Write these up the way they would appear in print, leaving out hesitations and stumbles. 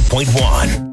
100.1.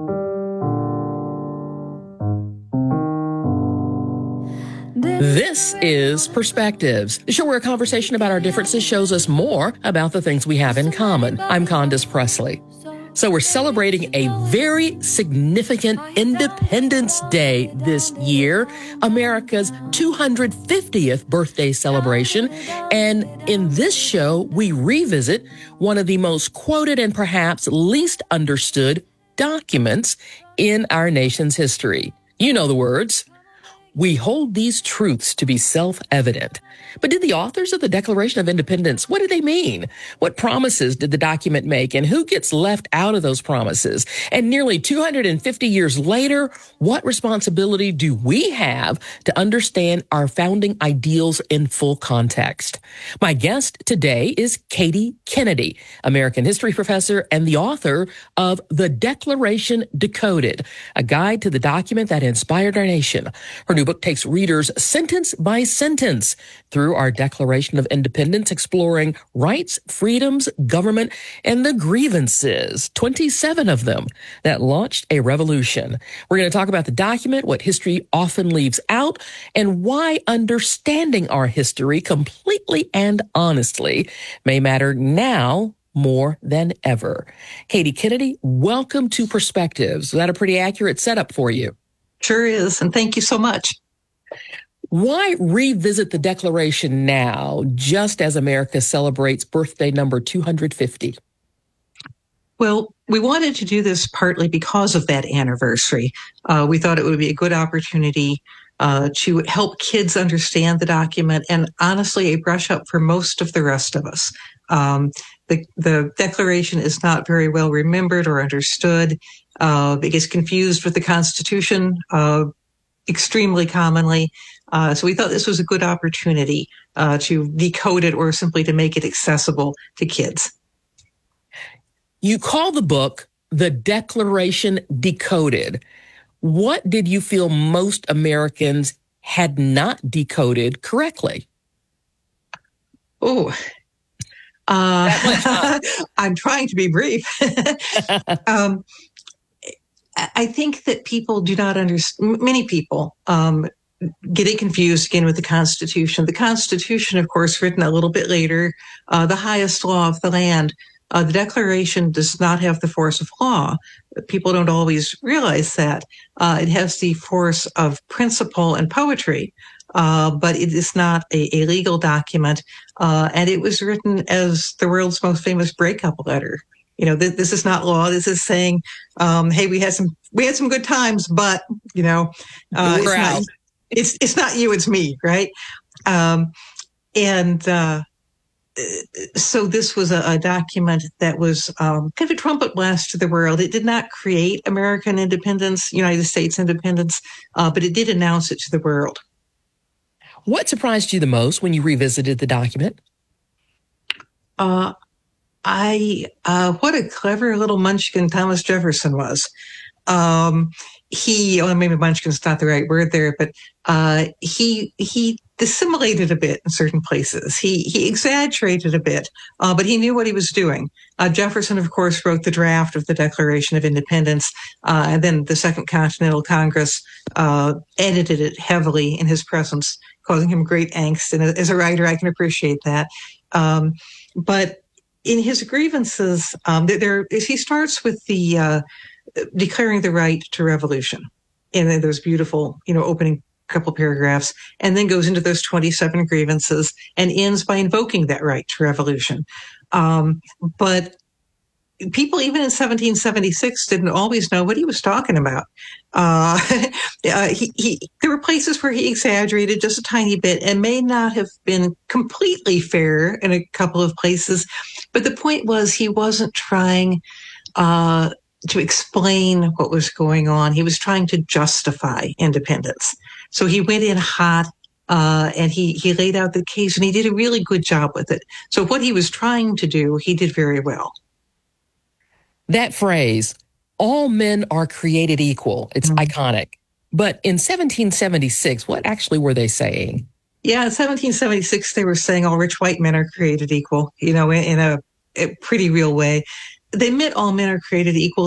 This is Perspectives, the show where a conversation about our differences shows us more about the things we have in common. I'm Candace Presley. So we're celebrating a very significant Independence Day this year, America's 250th birthday celebration. And in this show, we revisit one of the most quoted and perhaps least understood documents in our nation's history. You know the words. We hold these truths to be self-evident. But did the authors of the Declaration of Independence, what did they mean? What promises did the document make, and who gets left out of those promises? And nearly 250 years later, what responsibility do we have to understand our founding ideals in full context? My guest today is Katie Kennedy, American history professor and the author of The Declaration Decoded, a guide to the document that inspired our nation. Her new book takes readers sentence by sentence through our Declaration of Independence, exploring rights, freedoms, government, and the grievances, 27 of them, that launched a revolution. We're going to talk about the document, what history often leaves out, and why understanding our history completely and honestly may matter now more than ever. Katie Kennedy, welcome to Perspectives. Is that a pretty accurate setup for you? Sure is, and thank you so much. Why revisit the Declaration now, just as America celebrates birthday number 250? Well, we wanted to do this partly because of that anniversary. We thought it would be a good opportunity to help kids understand the document, and honestly, a brush up for most of the rest of us. The Declaration is not very well remembered or understood. It gets confused with the Constitution extremely commonly. So we thought this was a good opportunity to decode it, or simply to make it accessible to kids. You call the book The Declaration Decoded. What did you feel most Americans had not decoded correctly? Oh, I'm trying to be brief. I think that people do not understand, many people get it confused again with the Constitution. The Constitution, of course, written a little bit later, the highest law of the land. The Declaration does not have the force of law. People don't always realize that. It has the force of principle and poetry, but it is not a legal document. And it was written as the world's most famous breakup letter. You know, this is not law. This is saying, hey, we had some good times, but it's not you, it's me, right? So this was a document that was kind of a trumpet blast to the world. It did not create American independence, United States independence, but it did announce it to the world. What surprised you the most when you revisited the document? What a clever little munchkin Thomas Jefferson was. Maybe munchkin's not the right word there, but he dissimulated a bit in certain places. He exaggerated a bit, but he knew what he was doing. Jefferson, of course, wrote the draft of the Declaration of Independence, and then the Second Continental Congress edited it heavily in his presence, causing him great angst. And as a writer, I can appreciate that. But in his grievances, he starts with the declaring the right to revolution, and then those beautiful, opening couple paragraphs, and then goes into those 27 grievances and ends by invoking that right to revolution. But people, even in 1776, didn't always know what he was talking about. There were places where he exaggerated just a tiny bit and may not have been completely fair in a couple of places. But the point was, he wasn't trying to explain what was going on. He was trying to justify independence. So he went in hot, and he laid out the case, and he did a really good job with it. So what he was trying to do, he did very well. That phrase, all men are created equal, it's iconic. But in 1776, what actually were they saying? Yeah, in 1776, they were saying all rich white men are created equal, in a pretty real way. They meant all men are created equal